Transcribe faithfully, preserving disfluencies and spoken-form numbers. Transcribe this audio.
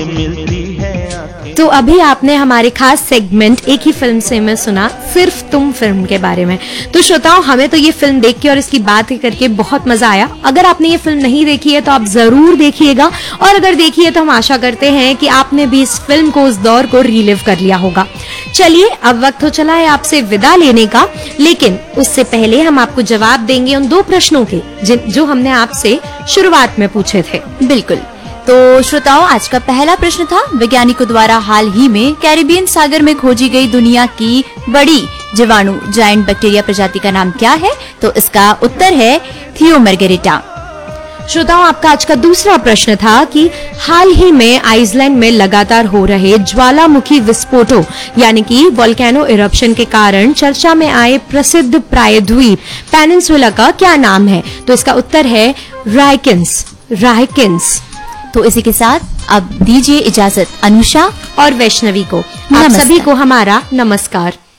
तो अभी आपने हमारे खास सेगमेंट एक ही फिल्म से मैं सुना, सिर्फ तुम फिल्म के बारे में। तो श्रोताओं, हमें तो ये फिल्म देख के और इसकी बात करके बहुत मजा आया। अगर आपने ये फिल्म नहीं देखी है तो आप जरूर देखिएगा, और अगर देखी है तो हम आशा करते हैं कि आपने भी इस फिल्म को, उस दौर को रिलिव कर लिया होगा। चलिए, अब वक्त हो चला है आपसे विदा लेने का, लेकिन उससे पहले हम आपको जवाब देंगे उन दो प्रश्नों के जो हमने आपसे शुरुआत में पूछे थे। बिल्कुल। तो श्रोताओं, आज का पहला प्रश्न था, वैज्ञानिकों द्वारा हाल ही में कैरिबियन सागर में खोजी गई दुनिया की बड़ी जीवाणु जायंट बैक्टीरिया प्रजाति का नाम क्या है? तो इसका उत्तर है थियोमार्गेरिटा। श्रोताओं, आपका आज का दूसरा प्रश्न था कि हाल ही में आइसलैंड में लगातार हो रहे ज्वालामुखी विस्फोटों यानी कि वोल्केनो इरप्शन के कारण चर्चा में आए प्रसिद्ध प्रायद्वीप पेनिनसुला का क्या नाम है? तो इसका उत्तर है रायकिन्स। रायकिन्स। तो इसी के साथ अब दीजिए इजाजत अनुषा और वैष्णवी को। आप सभी को हमारा नमस्कार।